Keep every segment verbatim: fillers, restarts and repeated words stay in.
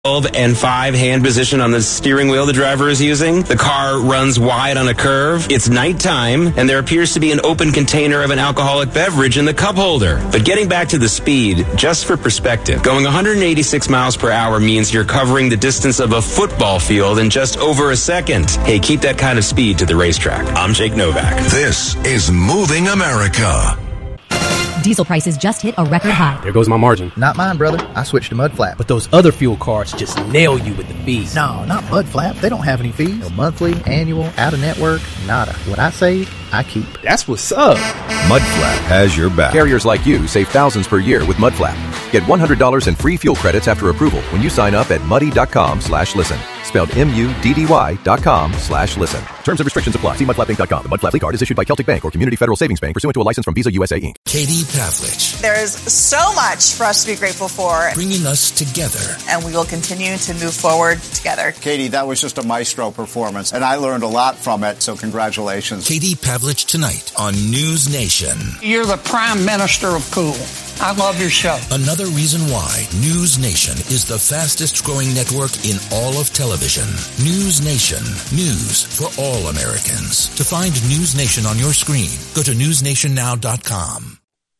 and five hand position on the steering wheel the driver is using. The car runs wide on a curve. It's nighttime, and there appears to be an open container of an alcoholic beverage in the cup holder. But getting back to the speed, just for perspective, going one hundred eighty-six miles per hour means you're covering the distance of a football field in just over a second. Hey, keep that kind of speed to the racetrack. I'm Jake Novak. This is Moving America. Diesel prices just hit a record high. There goes my margin. Not mine, brother. I switched to Mud Flap. But those other fuel cards just nail you with the fees. No, not Mud Flap. They don't have any fees. No monthly, annual, out-of-network, nada. What I save, I keep. That's what's up. Mud Flap has your back. Carriers like you save thousands per year with Mud Flap. Get one hundred dollars in free fuel credits after approval when you sign up at muddy.com slash listen. Spelled M-U-D-D-Y dot com slash listen. Terms and restrictions apply. See mud flap inc dot com. The Mud Flap card is issued by Celtic Bank or Community Federal Savings Bank pursuant to a license from Visa U S A, Incorporated. Katie Pavlich. There's so much for us to be grateful for. Bringing us together. And we will continue to move forward together. Katie, that was just a maestro performance, and I learned a lot from it, so congratulations. Katie Pavlich tonight on News Nation. You're the prime minister of cool. I love your show. Another reason why News Nation is the fastest growing network in all of television. News Nation. News for all Americans. To find News Nation on your screen, go to news nation now dot com.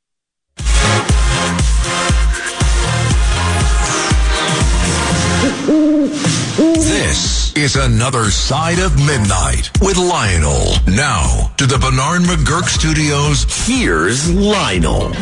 This is Another Side of Midnight with Lionel. Now, to the Bernard McGurk Studios, here's Lionel.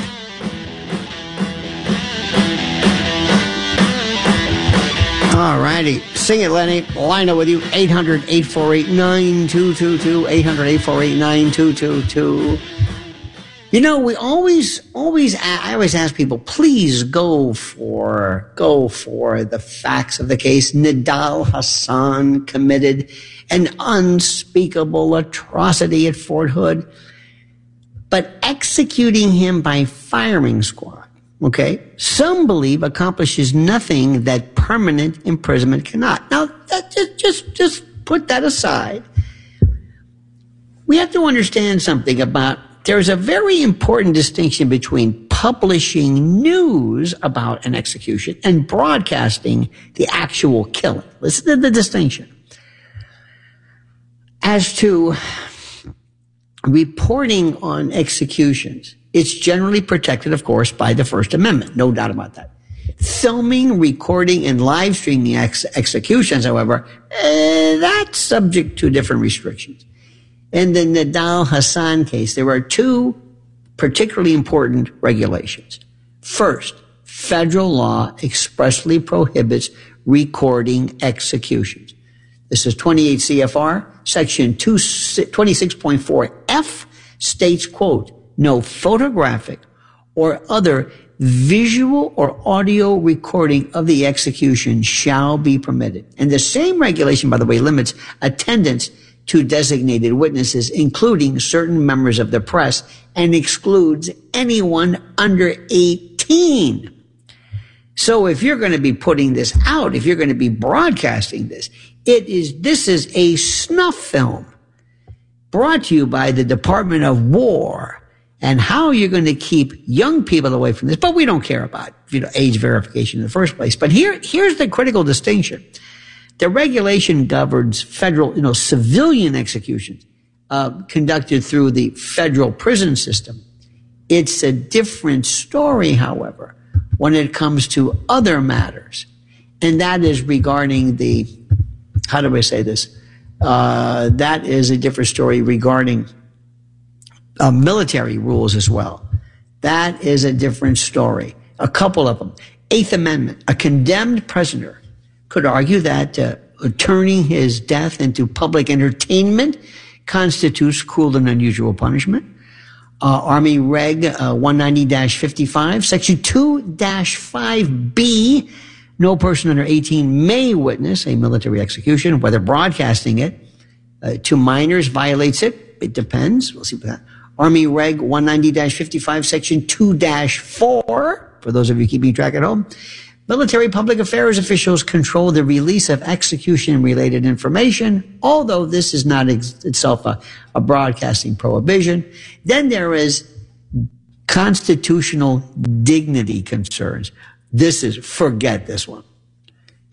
All righty. Sing it, Lenny. Lionel with you. eight hundred, eight four eight, nine two two two. eight hundred, eight four eight, nine two two two. You know, we always, always, I always ask people, please go for, go for the facts of the case. Nidal Hasan committed an unspeakable atrocity at Fort Hood, but executing him by firing squad, okay, some believe accomplishes nothing that permanent imprisonment cannot. Now, that, just, just, just put that aside. We have to understand something about, there's a very important distinction between publishing news about an execution and broadcasting the actual killing. Listen to the distinction. As to reporting on executions, it's generally protected, of course, by the First Amendment. No doubt about that. Filming, recording, and live streaming ex- executions, however, eh, that's subject to different restrictions. In the Nidal Hasan case, there are two particularly important regulations. First, federal law expressly prohibits recording executions. This is twenty-eight C F R, section twenty-six point four F states, quote, no photographic or other visual or audio recording of the execution shall be permitted. And the same regulation, by the way, limits attendance to designated witnesses, including certain members of the press, and excludes anyone under eighteen. So if you're going to be putting this out, if you're going to be broadcasting this, it is, this is a snuff film brought to you by the Department of War. And how you're going to keep young people away from this, but we don't care about, you know, age verification in the first place. But here, here's the critical distinction. The regulation governs federal, you know, civilian executions, uh, conducted through the federal prison system. It's a different story, however, when it comes to other matters. And that is regarding the, how do I say this? Uh, that is a different story regarding uh, military rules as well. That is a different story. A couple of them. Eighth Amendment. A condemned prisoner could argue that uh, turning his death into public entertainment constitutes cruel and unusual punishment. Uh, Army Reg uh, one ninety dash fifty-five, Section two dash five B, no person under eighteen may witness a military execution, whether broadcasting it uh, to minors violates it. It depends. We'll see what that. Army Reg one ninety dash fifty-five, Section two dash four, for those of you keeping track at home. Military public affairs officials control the release of execution-related information, although this is not ex- itself a, a broadcasting prohibition. Then there is constitutional dignity concerns. This is, forget this one.